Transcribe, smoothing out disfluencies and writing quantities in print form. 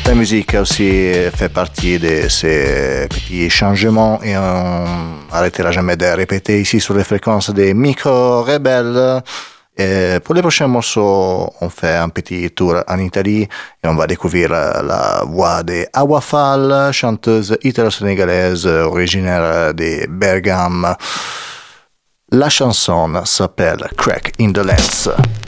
La musique aussi fait partie de ces petits changements et on n'arrêtera jamais de répéter ici sur les fréquences des micro-rebelles. Et pour les prochains morceaux, on fait un petit tour en Italie et on va découvrir la voix de Awafal, chanteuse italo-sénégalaise originaire de Bergame. La chanson s'appelle Crack in the Lens.